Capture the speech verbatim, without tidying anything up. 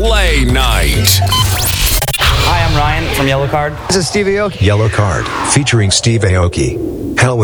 Play Night. Hi, I'm Ryan from Yellow Card. This is Steve Aoki. Yellow Card, featuring Steve Aoki. Hell